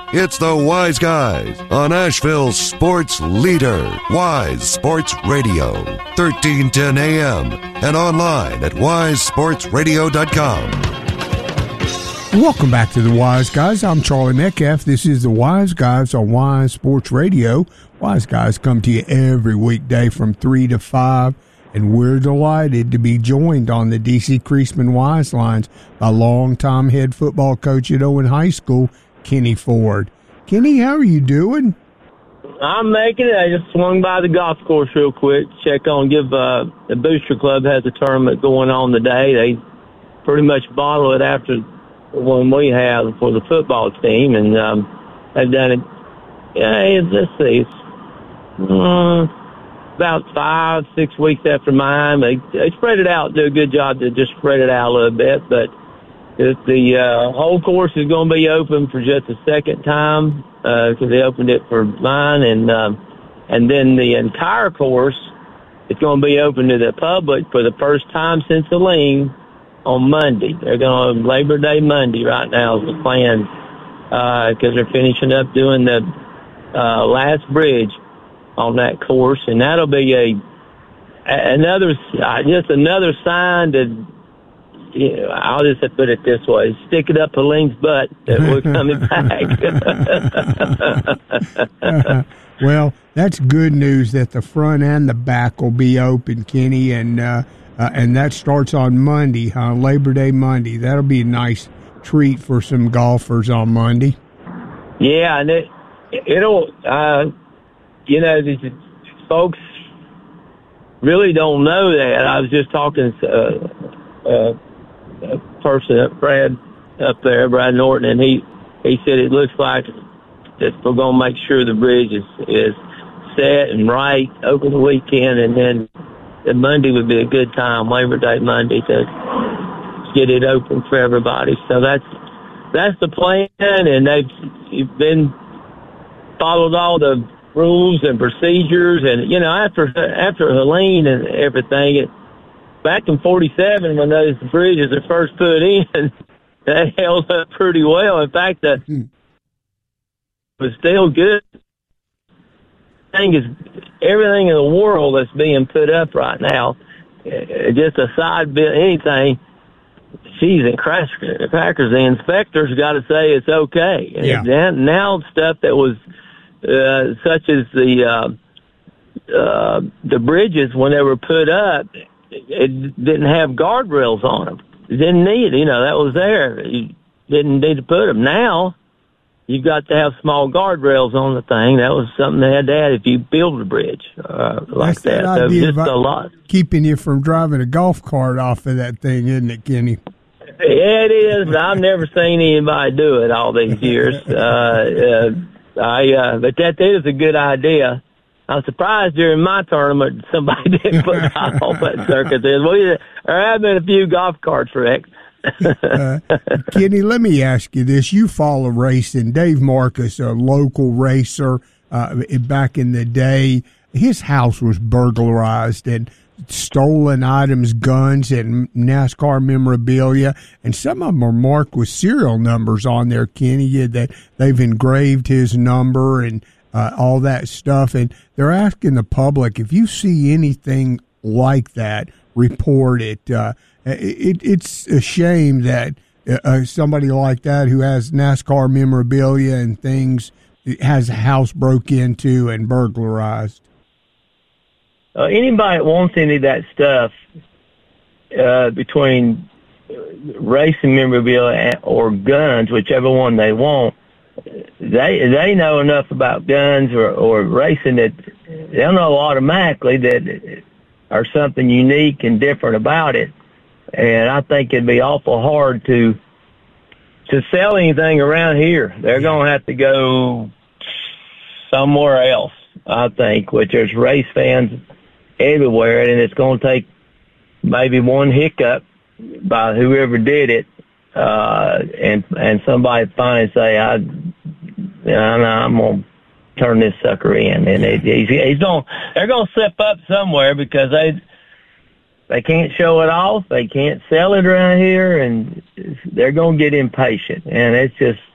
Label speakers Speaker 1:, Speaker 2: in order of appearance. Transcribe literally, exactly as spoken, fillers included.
Speaker 1: It's the Wise Guys on Asheville's sports leader, Wise Sports Radio, thirteen ten A M and online at wise sports radio dot com.
Speaker 2: Welcome back to the Wise Guys. I'm Charlie Metcalf. This is the Wise Guys on Wise Sports Radio. Wise Guys come to you every weekday from three to five, and we're delighted to be joined on the D C Creasman Wise Lines by longtime head football coach at Owen High School, Kenny Ford. Kenny, how are you doing?
Speaker 3: I'm making it. I just swung by the golf course real quick, check on, give uh, the Booster Club has a tournament going on today. They pretty much bottle it after the one we have for the football team, and um, they've done it. Yeah, let's see, it's uh, about five, six weeks after mine. They, they spread it out, do a good job to just spread it out a little bit, but if the uh, whole course is going to be open for just a second time because uh, they opened it for mine, and um, and then the entire course is going to be open to the public for the first time since the lean on Monday. They're going to Labor Day Monday right now is the plan because uh, they're finishing up doing the uh, last bridge on that course, and that'll be a another just another sign to. Yeah, I'll just put it this way: stick it up Helene's butt that we're coming
Speaker 2: back. Well, that's good news that the front and the back will be open, Kenny, and uh, uh, and that starts on Monday, huh? Labor Day Monday. That'll be a nice treat for some golfers on Monday.
Speaker 3: Yeah, and it it'll uh, you know these folks really don't know that. I was just talking. Uh, uh, A person, Brad, up there, Brad Norton, and he he said it looks like that we're going to make sure the bridge is is set and right over the weekend, and then the Monday would be a good time, Labor Day Monday, to get it open for everybody. So that's that's the plan, and they've been followed all the rules and procedures, and you know after after Helene and everything. It, Back in forty-seven, when those bridges were first put in, they held up pretty well. In fact, the mm. was still good. Thing is, everything in the world that's being put up right now, just a side bit, anything. Geez, and crackers, the inspectors got to say it's okay.
Speaker 2: Yeah.
Speaker 3: And now stuff that was uh, such as the uh, uh, the bridges when they were put up. It didn't have guardrails on them. It didn't need, you know, that was there. You didn't need to put them. Now, you've got to have small guardrails on the thing. That was something they had to add if you build a bridge uh, like
Speaker 2: That's
Speaker 3: that.
Speaker 2: that
Speaker 3: So just a lot.
Speaker 2: Keeping you from driving a golf cart off of that thing, isn't it, Kenny?
Speaker 3: Yeah, it is. I've never seen anybody do it all these years. uh, uh, I, uh, but that is a good idea. I'm surprised during my tournament somebody didn't put out all that circuit. There well, have been a few golf carts wrecked.
Speaker 2: uh, Kenny, let me ask you this. You follow racing. Dave Marcus, a local racer uh, back in the day, his house was burglarized and stolen items, guns, and NASCAR memorabilia. And some of them are marked with serial numbers on there, Kenny, that they've engraved his number and Uh, all that stuff, and they're asking the public, if you see anything like that, report it. Uh, it it's a shame that uh, somebody like that who has NASCAR memorabilia and things has a house broke into and burglarized.
Speaker 3: Uh, anybody that wants any of that stuff uh, between racing memorabilia or guns, whichever one they want, They they know enough about guns or, or racing that they'll know automatically that there's something unique and different about it. And I think it'd be awful hard to to sell anything around here. They're going to have to go somewhere else, I think, which there's race fans everywhere, and it's going to take maybe one hiccup by whoever did it. Uh, and, and somebody finally say, I, you know, I'm going to turn this sucker in. And it, he's, he's going, they're going to slip up somewhere because they, they can't show it off. They can't sell it around here, and they're going to get impatient. And it's just,